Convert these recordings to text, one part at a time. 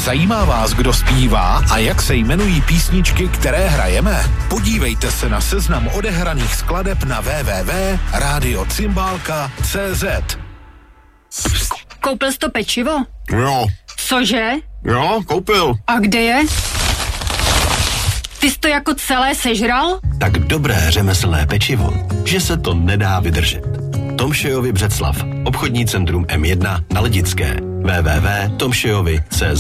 Zajímá vás, kdo zpívá a jak se jmenují písničky, které hrajeme? Podívejte se na seznam odehraných skladeb na www.radiocymbalka.cz. Koupil jsi to pečivo? Jo. Cože? Jo, koupil. A kde je? Ty jsi to jako celé sežral? Tak dobré řemeslné pečivo, že se to nedá vydržet. Tomšejovi Břeclav, obchodní centrum M1 na Lidické. www.tomšejovi.cz.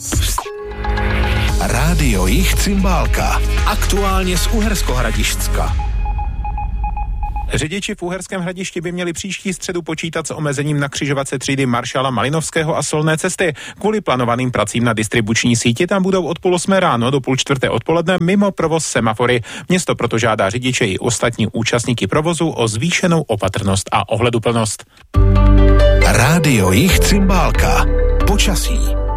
Rádio Jich Cymbálka. Aktuálně z Uherskohradišťska. Řidiči v Uherském Hradišti by měli příští středu počítat s omezením na křižovatce třídy Maršala Malinovského a Solné cesty. Kvůli plánovaným pracím na distribuční síti tam budou od 3:30 ráno do 3:30 odpoledne mimo provoz semafory. Město proto žádá řidiče i ostatní účastníky provozu o zvýšenou opatrnost a ohleduplnost. Rádio Jich Cymbálka. Počasí.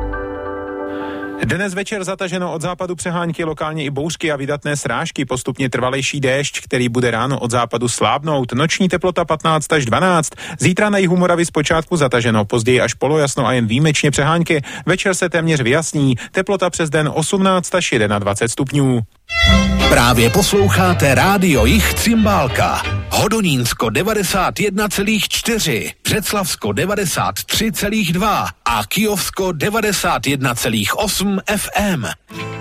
Dnes večer zataženo od západu přehánky, lokálně i bouřky a vydatné srážky, postupně trvalejší déšť, který bude ráno od západu slábnout. Noční teplota 15 až 12. Zítra na jihu Moravy zpočátku zataženo, později až polojasno a jen výjimečně přehánky. Večer se téměř vyjasní. Teplota přes den 18 až 21 stupňů. Právě posloucháte Rádio Jich Cymbálka. Hodonínsko 91,4, Břeclavsko 93,2 a Kyjovsko 91,8 FM.